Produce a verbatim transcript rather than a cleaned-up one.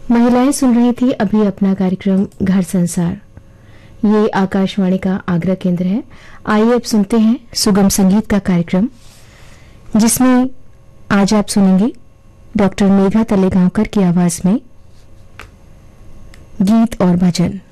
महिलाएं सुन रही थी अभी अपना कार्यक्रम घर संसार। ये आकाशवाणी का आगरा केंद्र है। आइए अब सुनते हैं सुगम संगीत का कार्यक्रम, जिसमें आज आप सुनेंगे डॉक्टर मेघा तलेगांवकर की आवाज में गीत और भजन।